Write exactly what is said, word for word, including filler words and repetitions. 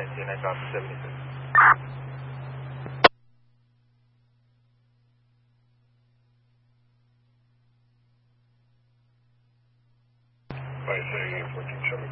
nineteen, I copy seventy-six. By saying fourteen seventy.